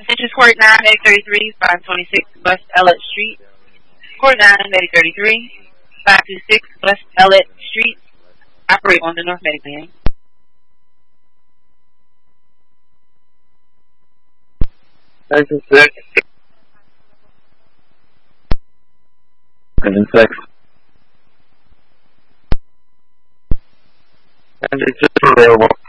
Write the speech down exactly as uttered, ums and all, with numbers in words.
Citrus Court nine, Medic thirty-three, five twenty-six West Elliott Street. Court nine, Medic thirty-three, five twenty-six West Elliott Street. Operate on the North Medic lane. Engine six. Engine six. Engine six available.